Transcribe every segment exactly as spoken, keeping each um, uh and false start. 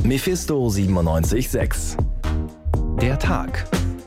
Mephisto siebenundneunzig Komma sechs. Der Tag.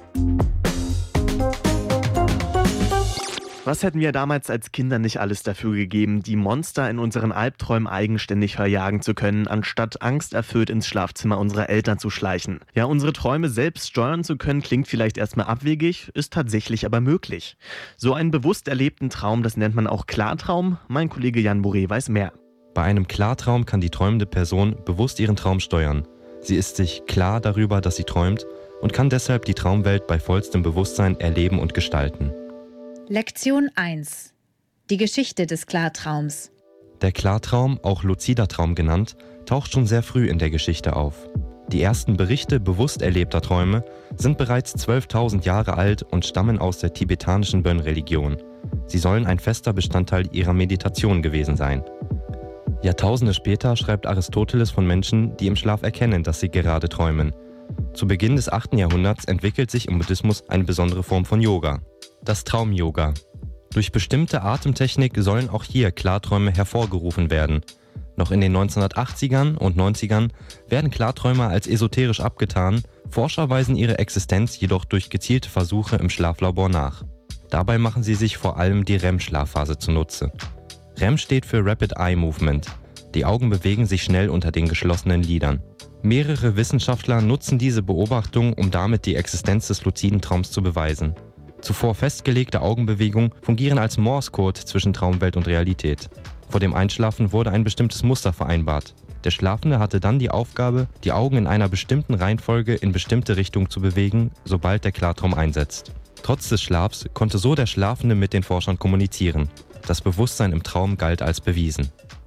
Was hätten wir damals als Kinder nicht alles dafür gegeben, die Monster in unseren Albträumen eigenständig verjagen zu können, anstatt angsterfüllt ins Schlafzimmer unserer Eltern zu schleichen? Ja, unsere Träume selbst steuern zu können, klingt vielleicht erstmal abwegig, ist tatsächlich aber möglich. So einen bewusst erlebten Traum, das nennt man auch Klartraum. Mein Kollege Jan Bourret weiß mehr. Bei einem Klartraum kann die träumende Person bewusst ihren Traum steuern. Sie ist sich klar darüber, dass sie träumt und kann deshalb die Traumwelt bei vollstem Bewusstsein erleben und gestalten. Lektion eins. Die Geschichte des Klartraums. Der Klartraum, auch luzider Traum genannt, taucht schon sehr früh in der Geschichte auf. Die ersten Berichte bewusst erlebter Träume sind bereits zwölftausend Jahre alt und stammen aus der tibetanischen Bön-Religion. Sie sollen ein fester Bestandteil ihrer Meditation gewesen sein. Jahrtausende später schreibt Aristoteles von Menschen, die im Schlaf erkennen, dass sie gerade träumen. Zu Beginn des achten Jahrhunderts entwickelt sich im Buddhismus eine besondere Form von Yoga, das Traum-Yoga. Durch bestimmte Atemtechnik sollen auch hier Klarträume hervorgerufen werden. Noch in den neunzehnhundertachtzigern und neunzigern werden Klarträume als esoterisch abgetan, Forscher weisen ihre Existenz jedoch durch gezielte Versuche im Schlaflabor nach. Dabei machen sie sich vor allem die R E M-Schlafphase zunutze. R E M steht für Rapid Eye Movement. Die Augen bewegen sich schnell unter den geschlossenen Lidern. Mehrere Wissenschaftler nutzen diese Beobachtung, um damit die Existenz des luziden Traums zu beweisen. Zuvor festgelegte Augenbewegungen fungieren als Morse-Code zwischen Traumwelt und Realität. Vor dem Einschlafen wurde ein bestimmtes Muster vereinbart. Der Schlafende hatte dann die Aufgabe, die Augen in einer bestimmten Reihenfolge in bestimmte Richtungen zu bewegen, sobald der Klartraum einsetzt. Trotz des Schlafs konnte so der Schlafende mit den Forschern kommunizieren. Das Bewusstsein im Traum galt als bewiesen.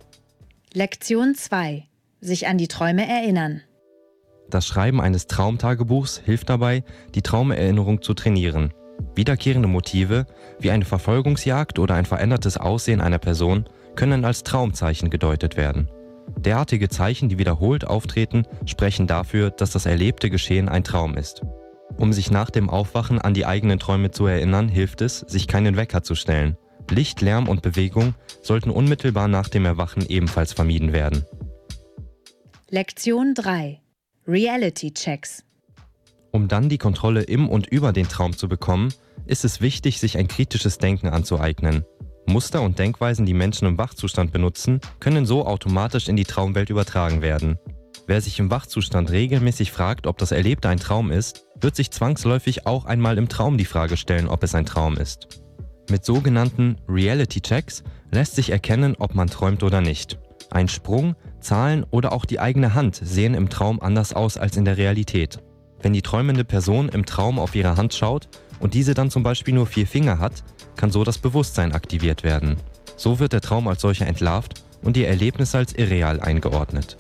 Lektion zwei. Sich an die Träume erinnern. Das Schreiben eines Traumtagebuchs hilft dabei, die Traumerinnerung zu trainieren. Wiederkehrende Motive, wie eine Verfolgungsjagd oder ein verändertes Aussehen einer Person, können als Traumzeichen gedeutet werden. Derartige Zeichen, die wiederholt auftreten, sprechen dafür, dass das erlebte Geschehen ein Traum ist. Um sich nach dem Aufwachen an die eigenen Träume zu erinnern, hilft es, sich keinen Wecker zu stellen. Licht, Lärm und Bewegung sollten unmittelbar nach dem Erwachen ebenfalls vermieden werden. Lektion drei. Reality-Checks. Um dann die Kontrolle im und über den Traum zu bekommen, ist es wichtig, sich ein kritisches Denken anzueignen. Muster und Denkweisen, die Menschen im Wachzustand benutzen, können so automatisch in die Traumwelt übertragen werden. Wer sich im Wachzustand regelmäßig fragt, ob das Erlebte ein Traum ist, wird sich zwangsläufig auch einmal im Traum die Frage stellen, ob es ein Traum ist. Mit sogenannten Reality-Checks lässt sich erkennen, ob man träumt oder nicht. Ein Sprung, Zahlen oder auch die eigene Hand sehen im Traum anders aus als in der Realität. Wenn die träumende Person im Traum auf ihre Hand schaut und diese dann zum Beispiel nur vier Finger hat, kann so das Bewusstsein aktiviert werden. So wird der Traum als solcher entlarvt und die Erlebnisse als irreal eingeordnet.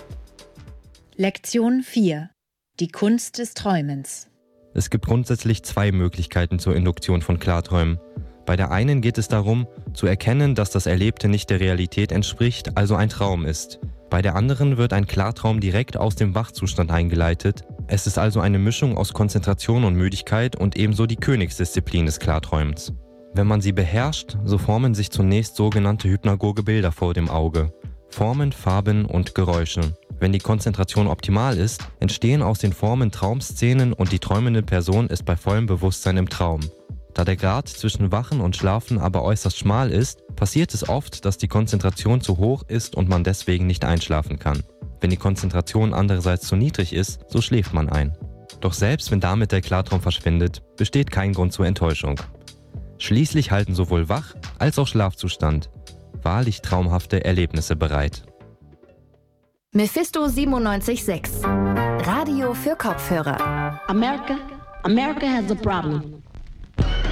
Lektion vier. Die Kunst des Träumens. Es gibt grundsätzlich zwei Möglichkeiten zur Induktion von Klarträumen. Bei der einen geht es darum, zu erkennen, dass das Erlebte nicht der Realität entspricht, also ein Traum ist. Bei der anderen wird ein Klartraum direkt aus dem Wachzustand eingeleitet. Es ist also eine Mischung aus Konzentration und Müdigkeit und ebenso die Königsdisziplin des Klarträumens. Wenn man sie beherrscht, so formen sich zunächst sogenannte hypnagoge Bilder vor dem Auge. Formen, Farben und Geräusche. Wenn die Konzentration optimal ist, entstehen aus den Formen Traumszenen und die träumende Person ist bei vollem Bewusstsein im Traum. Da der Grad zwischen Wachen und Schlafen aber äußerst schmal ist, passiert es oft, dass die Konzentration zu hoch ist und man deswegen nicht einschlafen kann. Wenn die Konzentration andererseits zu niedrig ist, so schläft man ein. Doch selbst wenn damit der Klartraum verschwindet, besteht kein Grund zur Enttäuschung. Schließlich halten sowohl Wach- als auch Schlafzustand wahrlich traumhafte Erlebnisse bereit. Mephisto siebenundneunzig Komma sechs. Radio für Kopfhörer. America, America has a problem.